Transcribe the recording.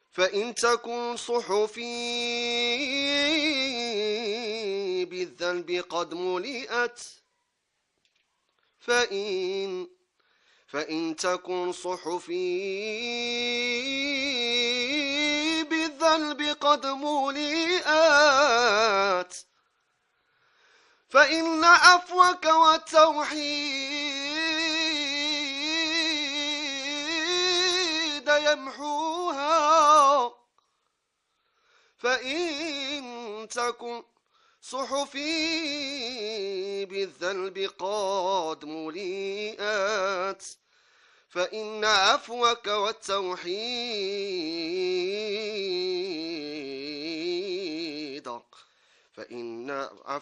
فإن تكن صحفي بالذنب قد ملئت فإن تكن صحفي بالذنب قد ملئت فإن عفوك والتوحيد يمحوها. فإن تكن صحفي بالذنب قد ملئت فإن عفوك والتوحيد